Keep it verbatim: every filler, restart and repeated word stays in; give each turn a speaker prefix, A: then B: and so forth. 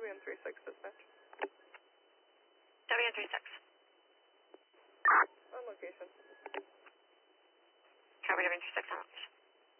A: W N three six dispatch.
B: W N three six.
A: On location.